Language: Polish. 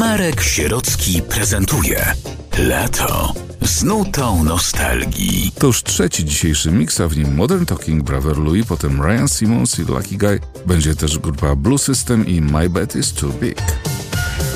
Marek Sierocki prezentuje Lato z nutą nostalgii. To już trzeci dzisiejszy miks, a w nim Modern Talking, Brother Louie, potem Ryan Simmons i Lucky Guy. Będzie też grupa Blue System i My Bed Is Too Big.